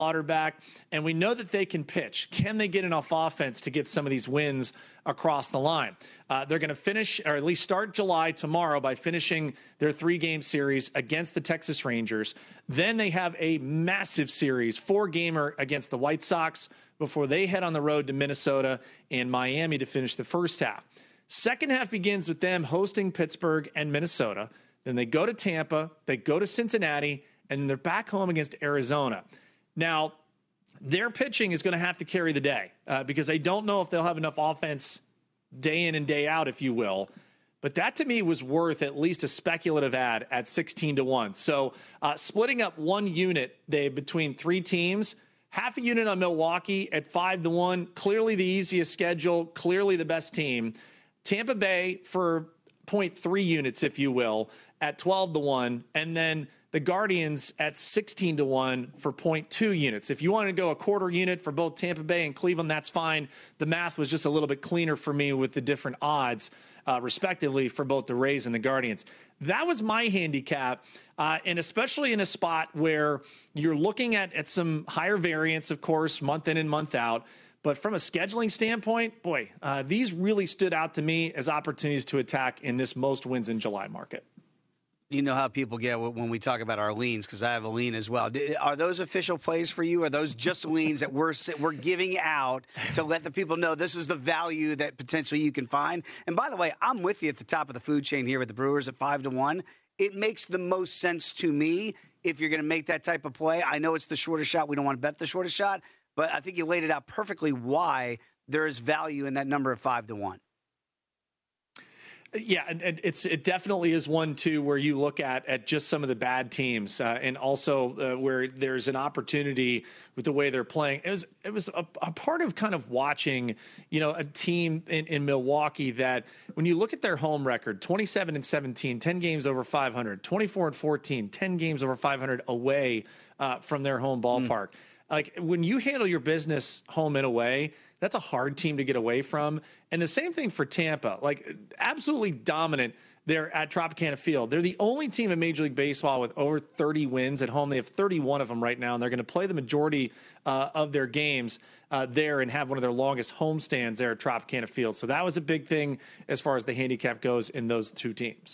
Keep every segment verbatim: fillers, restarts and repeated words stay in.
Lauderback, and we know that they can pitch. Can they get enough offense to get some of these wins across the line? Uh, they're going to finish, or at least start July tomorrow by finishing their three-game series against the Texas Rangers. Then they have a massive series, four-gamer against the White Sox before they head on the road to Minnesota and Miami to finish the first half. Second half begins with them hosting Pittsburgh and Minnesota. Then they go to Tampa, they go to Cincinnati, and they're back home against Arizona. Now, their pitching is going to have to carry the day uh, because I don't know if they'll have enough offense day in and day out, if you will. But that to me was worth at least a speculative ad at sixteen to one. So uh, splitting up one unit, Dave, between three teams, half a unit on Milwaukee at five to one, clearly the easiest schedule, clearly the best team. Tampa Bay for zero point three units, if you will, at twelve to one, and then the Guardians at sixteen to one for zero point two units. If you want to go a quarter unit for both Tampa Bay and Cleveland, that's fine. The math was just a little bit cleaner for me with the different odds, uh, respectively, for both the Rays and the Guardians. That was my handicap, uh, and especially in a spot where you're looking at, at some higher variance, of course, month in and month out. But from a scheduling standpoint, boy, uh, these really stood out to me as opportunities to attack in this most wins in July market. You know how people get when we talk about our leans, because I have a lean as well. Are those official plays for you? Are those just leans that we're we're giving out to let the people know this is the value that potentially you can find? And by the way, I'm with you at the top of the food chain here with the Brewers at five to one. It makes the most sense to me if you're going to make that type of play. I know it's the shortest shot. We don't want to bet the shortest shot, but I think you laid it out perfectly why there is value in that number of five to one. Yeah, and it's it definitely is one too where you look at at just some of the bad teams, uh, and also uh, where there's an opportunity with the way they're playing. It was it was a, a part of kind of watching, you know, a team in, in Milwaukee that when you look at their home record, twenty-seven and seventeen, ten games over five hundred, twenty-four and fourteen, ten games over five hundred away uh, from their home ballpark. Mm. Like when you handle your business home and away, that's a hard team to get away from. And the same thing for Tampa, like absolutely dominant there at Tropicana Field. They're the only team in Major League Baseball with over thirty wins at home. They have thirty-one of them right now, and they're going to play the majority uh, of their games uh, there and have one of their longest homestands there at Tropicana Field. So that was a big thing as far as the handicap goes in those two teams.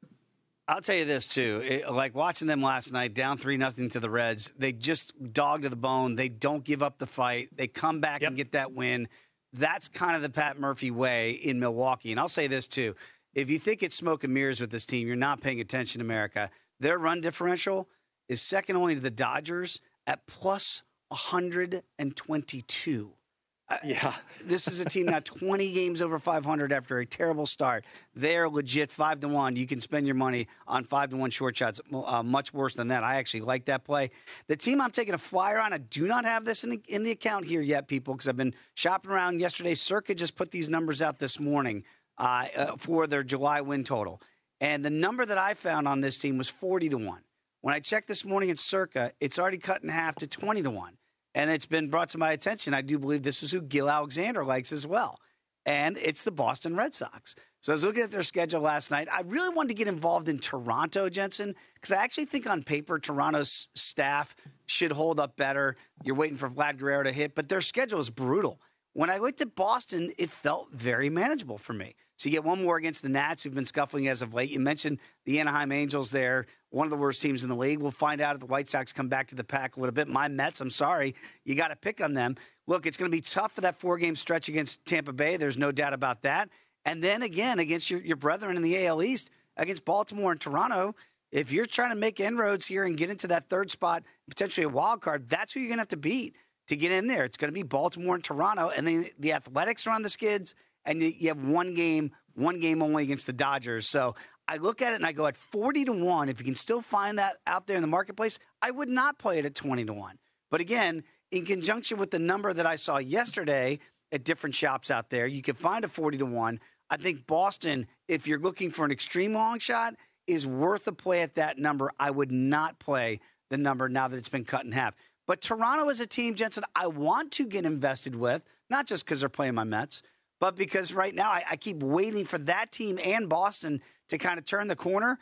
I'll tell you this, too. It, like watching them last night, down three nothing to the Reds, they just dog to the bone. They don't give up the fight. They come back yep. and get that win. That's kind of the Pat Murphy way in Milwaukee. And I'll say this, too. If you think it's smoke and mirrors with this team, you're not paying attention, America. Their run differential is second only to the Dodgers at plus one hundred twenty-two. Yeah. This is a team now twenty games over five hundred after a terrible start. They're legit five to one. You can spend your money on five to one short shots. Uh, much worse than that. I actually like that play. The team I'm taking a flyer on, I do not have this in the, in the account here yet, people, because I've been shopping around yesterday. Circa just put these numbers out this morning uh, uh, for their July win total. And the number that I found on this team was forty to one. When I checked this morning at Circa, it's already cut in half to twenty to one. And it's been brought to my attention. I do believe this is who Gil Alexander likes as well. And it's the Boston Red Sox. So I was looking at their schedule last night. I really wanted to get involved in Toronto, Jensen, because I actually think on paper Toronto's staff should hold up better. You're waiting for Vlad Guerrero to hit, but their schedule is brutal. When I looked at Boston, it felt very manageable for me. So you get one more against the Nats, who've been scuffling as of late. You mentioned the Anaheim Angels there, one of the worst teams in the league. We'll find out if the White Sox come back to the pack a little bit. My Mets, I'm sorry, you got to pick on them. Look, it's going to be tough for that four-game stretch against Tampa Bay. There's no doubt about that. And then again, against your, your brethren in the A L East, against Baltimore and Toronto, if you're trying to make inroads here and get into that third spot, potentially a wild card, that's who you're going to have to beat to get in there. It's going to be Baltimore and Toronto, and then the Athletics are on the skids, and you have one game, one game only against the Dodgers. So I look at it and I go at forty to one. If you can still find that out there in the marketplace, I would not play it at twenty to one. But again, in conjunction with the number that I saw yesterday at different shops out there, you can find a forty to one. I think Boston, if you're looking for an extreme long shot, is worth a play at that number. I would not play the number now that it's been cut in half. But Toronto is a team, Jensen, I want to get invested with, not just because they're playing my Mets, but because right now I, I keep waiting for that team and Boston to kind of turn the corner.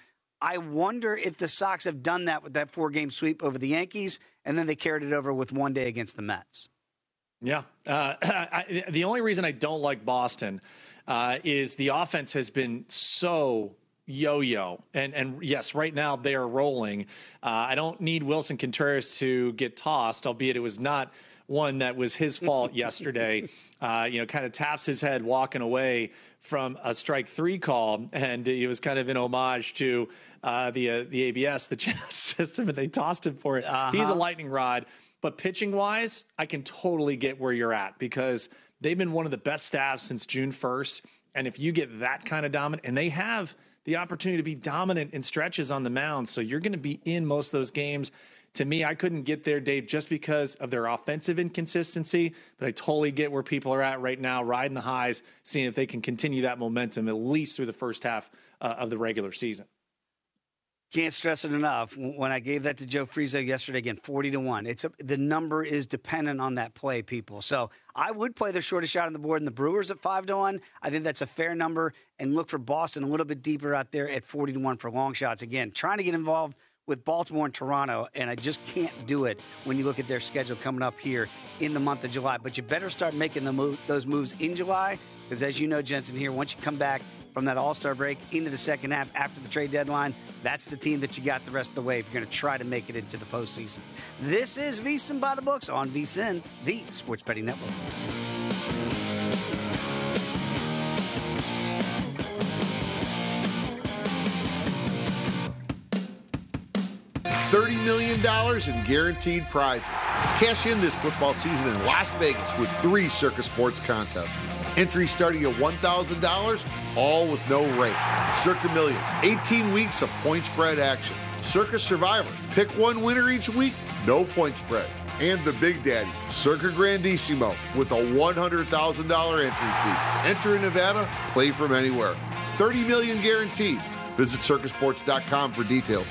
I wonder if the Sox have done that with that four-game sweep over the Yankees, and then they carried it over with one day against the Mets. Yeah. Uh, I, the only reason I don't like Boston uh, is the offense has been so yo-yo. And, and yes, right now they are rolling. Uh, I don't need Wilson Contreras to get tossed, albeit it was not one that was his fault yesterday. Uh, you know, kind of taps his head walking away from a strike three call, and it was kind of an homage to uh, the uh, the A B S, the chess system, and they tossed him for it. Uh-huh. He's a lightning rod. But pitching-wise, I can totally get where you're at because they've been one of the best staffs since June first. And if you get that kind of dominant, and they have the opportunity to be dominant in stretches on the mound, so you're going to be in most of those games. To me, I couldn't get there, Dave, just because of their offensive inconsistency, but I totally get where people are at right now, riding the highs, seeing if they can continue that momentum at least through the first half uh, of the regular season. Can't stress it enough. When I gave that to Joe Frizo yesterday, again, forty to one. It's a, the number is dependent on that play, people. So I would play the shortest shot on the board in the Brewers at five to one. I think that's a fair number. And look for Boston a little bit deeper out there at forty to one for long shots. Again, trying to get involved with Baltimore and Toronto, and I just can't do it when you look at their schedule coming up here in the month of July. But you better start making the move, those moves in July, because as you know, Jensen, here, once you come back from that All-Star break into the second half after the trade deadline, that's the team that you got the rest of the way if you're going to try to make it into the postseason. This is VSiN by the Books on VSiN, the Sports Betting Network. thirty million dollars in guaranteed prizes. Cash in this football season in Las Vegas with three Circa Sports contests. Entry starting at one thousand dollars, all with no rate. Circa Million, eighteen weeks of point spread action. Circa Survivor, pick one winner each week, no point spread. And the Big Daddy, Circa Grandissimo, with a one hundred thousand dollars entry fee. Enter in Nevada, play from anywhere. thirty million dollars guaranteed. Visit circa sports dot com for details.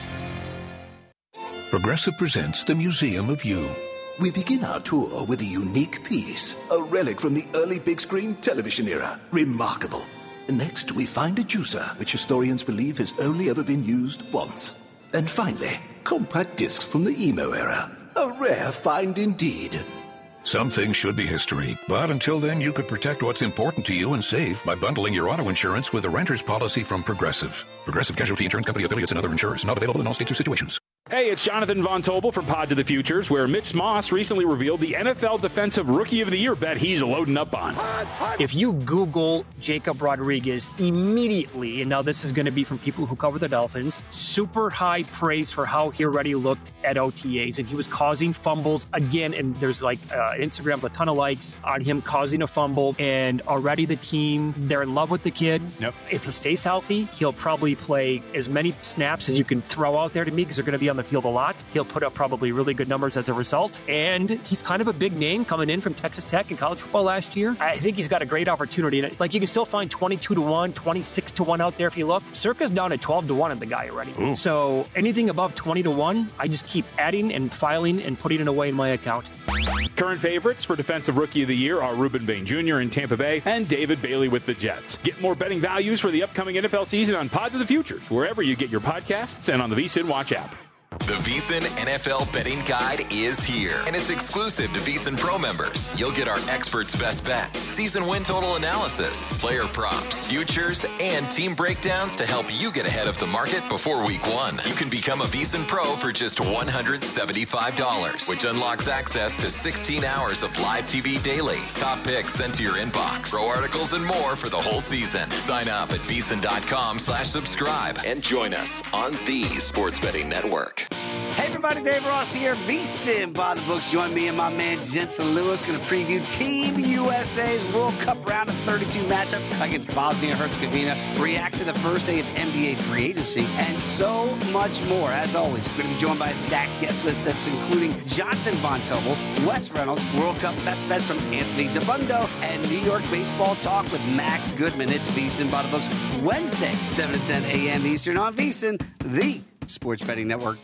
Progressive presents the Museum of You. We begin our tour with a unique piece, a relic from the early big screen television era. Remarkable. Next, we find a juicer, which historians believe has only ever been used once. And finally, compact discs from the emo era. A rare find indeed. Some things should be history, but until then, you could protect what's important to you and save by bundling your auto insurance with a renter's policy from Progressive. Progressive Casualty Insurance Company affiliates and other insurers. Not available in all states or situations. Hey, it's Jonathan Von Tobel from Pod to the Futures, where Mitch Moss recently revealed the N F L Defensive Rookie of the Year bet he's loading up on. If you Google Jacob Rodriguez immediately, and now this is going to be from people who cover the Dolphins, super high praise for how he already looked at O T As, and he was causing fumbles again, and there's like uh, Instagram with a ton of likes on him causing a fumble, and already the team, they're in love with the kid. Yep. If he stays healthy, he'll probably play as many snaps as you can throw out there to me, because they're going to be on the field a lot. He'll put up probably really good numbers as a result. And he's kind of a big name coming in from Texas Tech in college football last year. I think he's got a great opportunity. Like, you can still find twenty-two to one, twenty-six to one out there if you look. Circa's down at twelve to one on the guy already. Ooh. So anything above twenty to one, I just keep adding and filing and putting it away in my account. Current favorites for Defensive Rookie of the Year are Ruben Bain Junior in Tampa Bay and David Bailey with the Jets. Get more betting values for the upcoming N F L season on Pod to the Futures, wherever you get your podcasts and on the VSiN Watch app. The VSiN N F L Betting Guide is here, and it's exclusive to VSiN Pro members. You'll get our experts' best bets, season win total analysis, player props, futures, and team breakdowns to help you get ahead of the market before week one. You can become a VSiN Pro for just one hundred seventy-five dollars, which unlocks access to sixteen hours of live T V daily, top picks sent to your inbox, pro articles, and more for the whole season. Sign up at VSiN.com slash subscribe and join us on the Sports Betting Network. Hey everybody, Dave Ross here, VSiN by the Books. Join me and my man Jensen Lewis, going to preview Team U S A's World Cup round of thirty-two matchup against Bosnia-Herzegovina, react to the first day of N B A free agency, and so much more. As always, we're going to be joined by a stacked guest list that's including Jonathan Von Tobel, Wes Reynolds, World Cup best bets from Anthony DeBundo, and New York baseball talk with Max Goodman. It's VSiN by the Books, Wednesday, seven to ten a.m. Eastern on VSiN, the Sports Betting Network.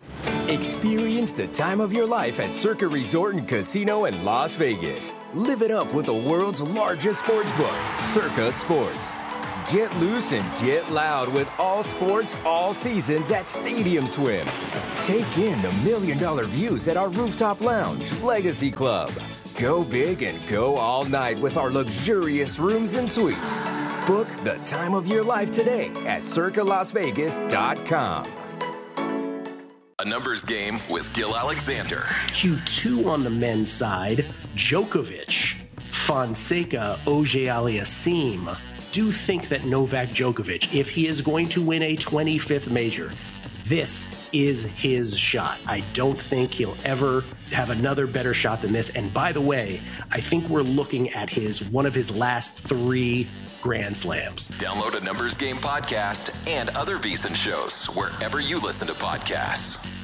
Experience the time of your life at Circa Resort and Casino in Las Vegas. Live it up with the world's largest sports book, Circa Sports. Get loose and get loud with all sports, all seasons at Stadium Swim. Take in the million dollar views at our rooftop lounge, Legacy Club. Go big and go all night with our luxurious rooms and suites. Book the time of your life today at circa las vegas dot com. A numbers game with Gil Alexander. Q two on the men's side, Djokovic, Fonseca, Auger-Aliassime. Do think that Novak Djokovic, if he is going to win a twenty-fifth major, this is his shot. I don't think he'll ever have another better shot than this. And by the way, I think we're looking at his one of his last three Grand Slams. Download a Numbers Game podcast and other VSiN shows wherever you listen to podcasts.